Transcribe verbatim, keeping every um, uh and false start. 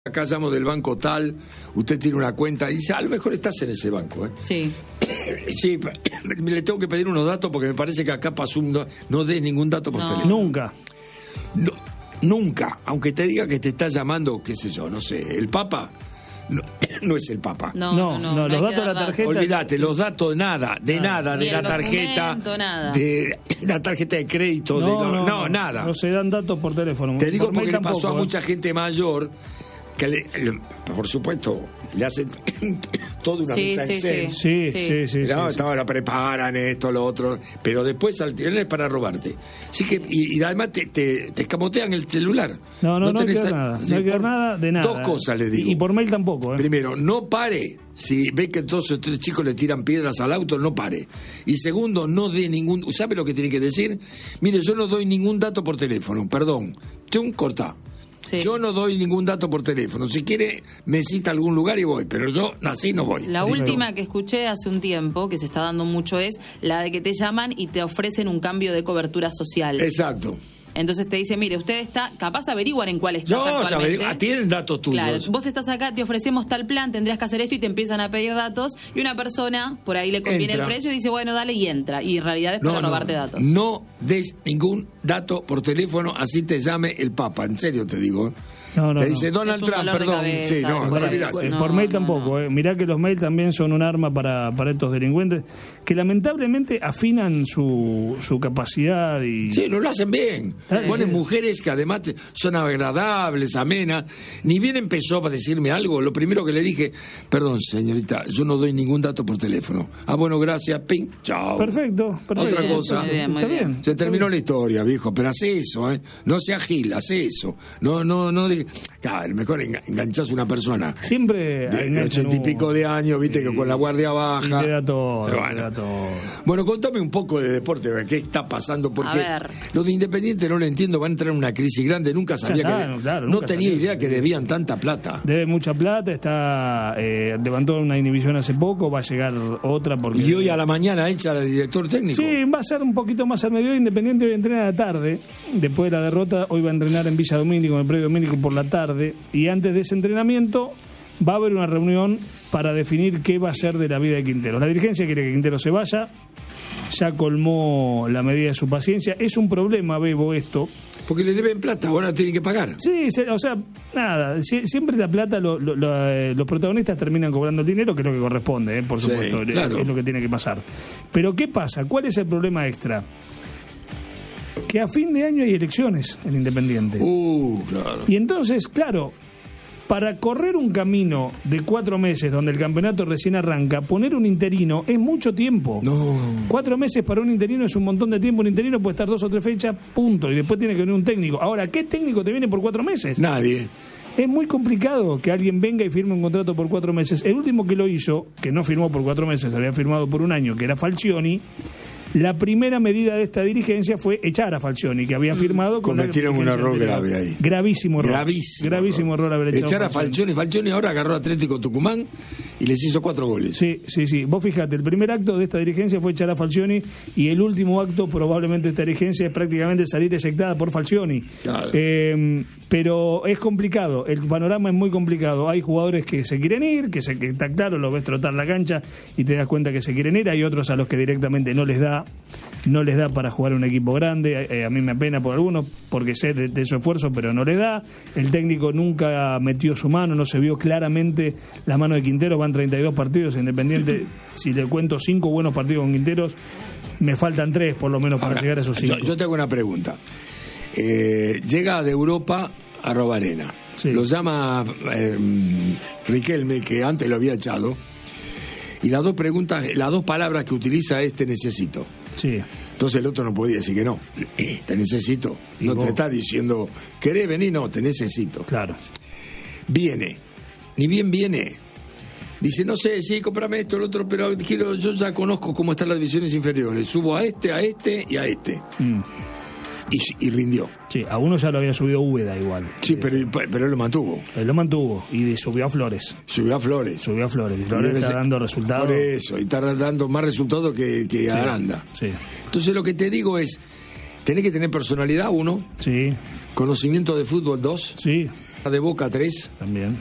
Acá llamo del banco tal, usted tiene una cuenta y dice, a lo mejor estás en ese banco, ¿eh? Sí. Sí, le tengo que pedir unos datos porque me parece que acá pasó un... No, no des ningún dato por No. teléfono. Nunca. No, nunca, aunque te diga que te está llamando, qué sé yo, no sé, el Papa, no, no es el Papa. No, No, no, no, no, no los hay que datos de la dar tarjeta- Olvídate, los datos, nada, de nada, Ni de el la tarjeta, documento, nada. de la tarjeta de crédito, de lo- no, nada. No se dan datos por teléfono. Te digo Por porque mail le pasó tampoco, a ¿eh? mucha gente mayor que, le, le- por supuesto, le hacen toda una Sí, mesa sí, en serio. Sí, Sí. sí, sí. No, sí, estaba, la preparan, esto, lo otro, pero después al tener para robarte. Así que, y, y además te, te, te escamotean el celular. No, no, no, hay que tenés dar a- nada. sí, No hay que dar por- nada de nada. Dos cosas le digo. Y, y por mail tampoco, ¿eh? Primero, no pare. Si ve que entonces tres chicos le tiran piedras al auto, no pare. Y segundo, no dé ningún... ¿Sabe lo que tiene que decir? Mire, yo no doy ningún dato por teléfono, perdón. Chum, corta. Sí. Yo no doy ningún dato por teléfono. Si quiere, me cita a algún lugar y voy. Pero yo así no voy. La Listo. última que escuché hace un tiempo, que se está dando mucho, es la de que te llaman y te ofrecen un cambio de cobertura social. Exacto. Entonces te dice, mire, usted está, capaz averiguan en cuál estás No, ya actualmente. ve- tienen datos tuyos. Claro, vos estás acá, te ofrecemos tal plan, tendrías que hacer esto y te empiezan a pedir datos y una persona, por ahí le conviene Entra. el precio y dice, bueno, dale y entra. Y en realidad es para robarte datos. No des ningún dato por teléfono, así te llame el Papa, en serio te digo. No, no, te no. dice Donald Es un Trump, dolor de perdón. cabeza, Sí, no, de no cabeza. olvidate. Eh, No, por mail no, tampoco, no. eh. Mirá que los mails también son un arma para, para estos delincuentes que lamentablemente afinan su, su capacidad y... Sí, no lo hacen bien. Sí, Ponen sí. mujeres que además te- son agradables, amenas. Ni bien empezó a decirme algo, lo primero que le dije, perdón señorita, yo no doy ningún dato por teléfono. Ah, bueno, gracias, ping, chao. Perfecto, perfecto. Otra cosa. Muy bien, muy Está bien. bien. Se terminó la historia, viejo, pero hace eso, ¿eh? No seas gil, hace eso. No, no, no. de- Claro, mejor enga- enganchás a una persona Siempre de, de enganchan ochenta y un- pico de años, viste, que con la guardia baja. Y te da todo, Pero te bueno. da todo. Bueno, contame un poco de deporte, ¿qué está pasando? Porque A ver. los de Independiente no lo entiendo, van a entrar en una crisis grande, nunca sabía Ya que... está, claro, no nunca tenía sabía. idea que debían tanta plata. Debe mucha plata, está eh, levantó una inhibición hace poco, va a llegar otra porque... Y hoy a la mañana echa al director técnico. Sí, va a ser un poquito más al mediodía. Independiente hoy entrena a la tarde. Después de la derrota, hoy va a entrenar en Villa Domínico, en el predio Domínico por la tarde. Y antes de ese entrenamiento va a haber una reunión para definir qué va a ser de la vida de Quintero. La dirigencia quiere que Quintero se vaya. Ya colmó la medida de su paciencia. Es un problema, Bebo, esto. Porque le deben plata, ahora tienen que pagar. Sí, se- o sea, nada, sie- siempre la plata, lo- lo- lo- eh, los protagonistas terminan cobrando el dinero, que es lo que corresponde, eh, por Sí, supuesto, eh, claro. es lo que tiene que pasar. Pero ¿qué pasa? ¿Cuál es el problema extra? Que a fin de año hay elecciones en Independiente. Uh, claro. Y entonces, claro, para correr un camino de cuatro meses donde el campeonato recién arranca, poner un interino es mucho tiempo. No. Cuatro meses para un interino es un montón de tiempo. Un interino puede estar dos o tres fechas, punto. Y después tiene que venir un técnico. Ahora, ¿qué técnico te viene por cuatro meses? Nadie. Es muy complicado que alguien venga y firme un contrato por cuatro meses. El último que lo hizo, que no firmó por cuatro meses, había firmado por un año, que era Falcioni. La primera medida de esta dirigencia fue echar a Falcioni, que había firmado con la Cometieron un dirigencia error anterior. grave ahí. Gravísimo error. Gravísimo. Gravísimo error haber echado Echar a Falcioni. Falcioni. Falcioni ahora agarró a Atlético Tucumán y les hizo cuatro goles. Sí, sí, sí. Vos fijate, el primer acto de esta dirigencia fue echar a Falcioni y el último acto probablemente de esta dirigencia es prácticamente salir exectada por Falcioni. Claro. Eh, pero es complicado, el panorama es muy complicado. Hay jugadores que se quieren ir, que, se, que está claro, lo ves trotar la cancha y te das cuenta que se quieren ir. Hay otros a los que directamente no les da no les da para jugar un equipo grande. Eh, a mí me apena por algunos porque sé de, de su esfuerzo, pero no les da. El técnico nunca metió su mano, no se vio claramente la mano de Quintero. Van treinta y dos partidos Independiente. Si le cuento cinco buenos partidos con Quinteros, me faltan tres por lo menos para Ahora, llegar a esos yo, cinco. yo tengo una pregunta. Eh, llega de Europa a Robarena. Sí. Lo llama eh, Riquelme, que antes lo había echado. Y las dos preguntas, las dos palabras que utiliza es te necesito. Sí. Entonces el otro no podía decir que no. Te necesito. Y No vos- te está diciendo, ¿querés venir? No, te necesito. Claro. Viene. Ni bien viene. Dice, no sé, sí, cómprame esto, el otro, pero quiero, yo ya conozco cómo están las divisiones inferiores. Subo a este, a este y a este. Mm. Y, y rindió. Sí, a uno ya lo había subido Úbeda igual. Sí, pero, pero él lo mantuvo. Él lo mantuvo y de- subió a Flores. Subió a Flores. Subió a Flores. Y Y Flores debe está ser- dando resultados. Por eso, y está dando más resultados que, que Sí, Aranda. Sí. Entonces lo que te digo es, tenés que tener personalidad, uno, Sí. conocimiento de fútbol, dos, Sí. De Boca tres. También.